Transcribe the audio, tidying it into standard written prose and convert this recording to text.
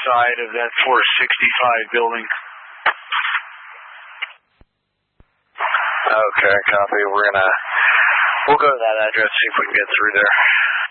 side of that 465 building. Okay, copy. We'll go to that address, see if we can get through there.